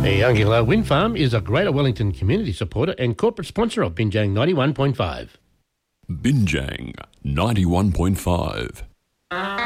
Youngilla Wind Farm is a Greater Wellington community supporter and corporate sponsor of Binjang 91.5. Binjang 91.5.